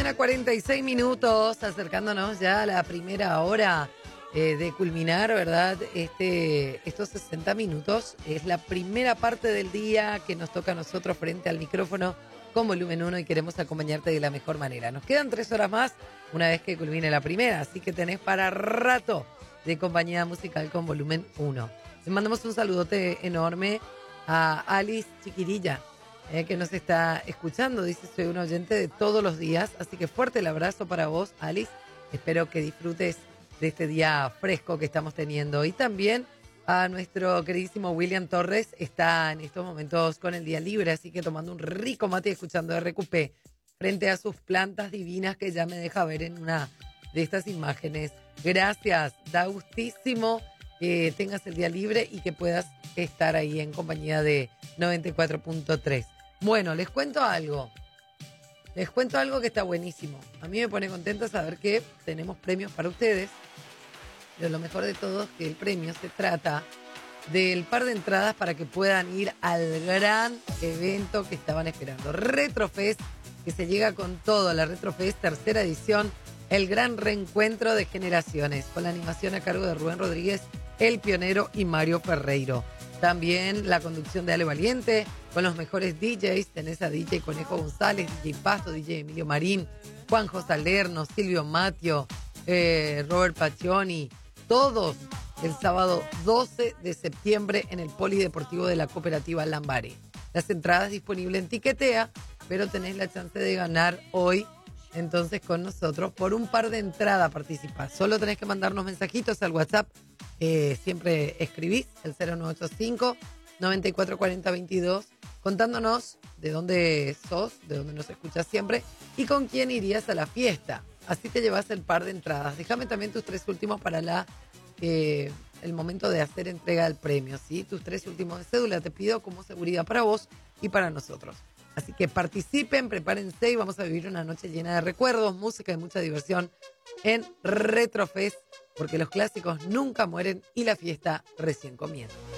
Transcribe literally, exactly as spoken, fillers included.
mañana, cuarenta y seis minutos, acercándonos ya a la primera hora eh, de culminar, ¿verdad? Este, estos sesenta minutos es la primera parte del día que nos toca a nosotros frente al micrófono con Volumen uno y queremos acompañarte de la mejor manera. Nos quedan tres horas más una vez que culmine la primera, así que tenés para rato de compañía musical con Volumen uno. Le mandamos un saludote enorme a Alice Chiquirilla, eh, que nos está escuchando. Dice, soy un oyente de todos los días, así que fuerte el abrazo para vos, Alice. Espero que disfrutes de este día fresco que estamos teniendo. Y también a nuestro queridísimo William Torres, está en estos momentos con el día libre, así que tomando un rico mate y escuchando R Q P frente a sus plantas divinas que ya me deja ver en una de estas imágenes. Gracias, da gustísimo que tengas el día libre y que puedas estar ahí en compañía de noventa y cuatro punto tres. Bueno, les cuento algo. Les cuento algo que está buenísimo. A mí me pone contenta saber que tenemos premios para ustedes. Pero lo mejor de todo es que el premio se trata del par de entradas para que puedan ir al gran evento que estaban esperando. Retrofest, que se llega con todo. La Retrofest, tercera edición. El gran reencuentro de generaciones. Con la animación a cargo de Rubén Rodríguez, El Pionero y Mario Ferreiro. También la conducción de Ale Valiente, con los mejores D Js. Tenés a D J Conejo González, D J Pasto, D J Emilio Marín, Juanjo Salerno, Silvio Matio, eh, Robert Pacioni. Todos el sábado doce de septiembre en el Polideportivo de la Cooperativa Lambaré. Las entradas disponibles en Tiquetea, pero tenés la chance de ganar hoy, entonces con nosotros, por un par de entradas participar. Solo tenés que mandarnos mensajitos al WhatsApp. Eh, siempre escribís el cero nueve ocho cinco, nueve cuatro cuatro cero, veintidós, contándonos de dónde sos, de dónde nos escuchas siempre y con quién irías a la fiesta. Así te llevas el par de entradas. Déjame también tus tres últimos para la eh, el momento de hacer entrega del premio, ¿sí? Tus tres últimos de cédula te pido como seguridad para vos y para nosotros. Así que participen, prepárense y vamos a vivir una noche llena de recuerdos, música y mucha diversión en Retrofest, porque los clásicos nunca mueren y la fiesta recién comienza.